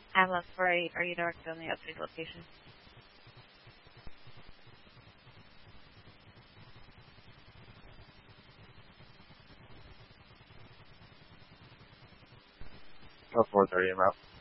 Hamlet for are you directly on the update location? Oh, 4:30 I'm out.